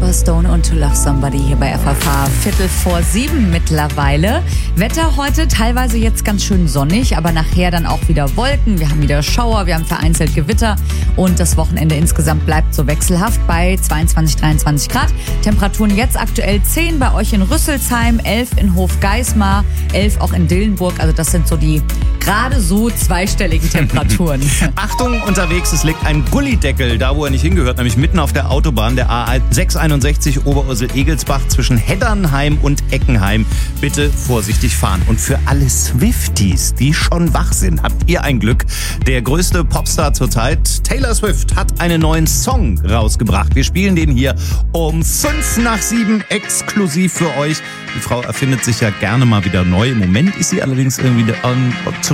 Oliver Stone und To Love Somebody hier bei FFH. 6:45 mittlerweile. Wetter heute teilweise jetzt ganz schön sonnig, aber nachher dann auch wieder Wolken. Wir haben wieder Schauer, wir haben vereinzelt Gewitter und das Wochenende insgesamt bleibt so wechselhaft bei 22, 23 Grad. Temperaturen jetzt aktuell 10 bei euch in Rüsselsheim, 11 in Hofgeismar, 11 auch in Dillenburg. Also das sind so die gerade so zweistelligen Temperaturen. Achtung, unterwegs, es liegt ein Gullideckel da, wo er nicht hingehört, nämlich mitten auf der Autobahn, der A661 Oberursel-Egelsbach zwischen Heddernheim und Eckenheim. Bitte vorsichtig fahren. Und für alle Swifties, die schon wach sind, habt ihr ein Glück. Der größte Popstar zurzeit, Taylor Swift, hat einen neuen Song rausgebracht. Wir spielen den hier um 6:55 exklusiv für euch. Die Frau erfindet sich ja gerne mal wieder neu. Im Moment ist sie allerdings irgendwie